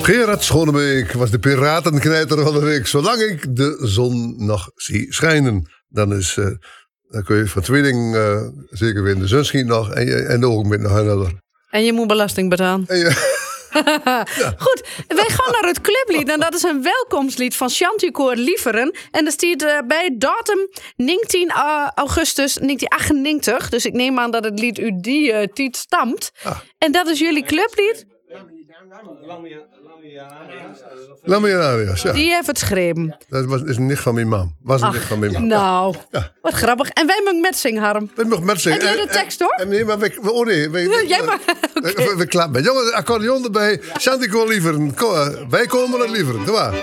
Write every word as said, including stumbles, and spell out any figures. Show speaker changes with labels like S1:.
S1: Gerard Schonebeek was de piratenknijter van de week. Zolang ik de zon nog zie schijnen. Dan, is, uh, dan kun je van tweeling uh, zeker weer in de zon schiet nog. En, je, en de ogen met nog harder.
S2: En je moet belasting betalen.
S1: En je,
S2: ja. Goed, wij gaan naar het clublied. En dat is een welkomstlied van Chanticoor Lieveren. En dat staat uh, bij datum negentien augustus negentien achtentachtig. Dus ik neem aan dat het lied uit die uh, tijd stamt. Ah. En dat is jullie clublied?
S1: Lamianarias, ja.
S2: Die heeft het geschreven.
S1: Dat was, is een nicht van mijn mam. Was een
S2: Ach,
S1: nicht van mijn mam.
S2: Nou,
S1: ja.
S2: Wat grappig. En wij mogen met zingen, Harm.
S1: Wij mogen met zingen.
S2: Heb jij de tekst, hoor?
S1: En, nee, maar we, oh nee. We,
S2: ja, jij maar,
S1: okay. we, we klappen. Jongens, accordeon erbij. Chanticoor Lieveren. Wij komen naar Lieveren. Kom maar.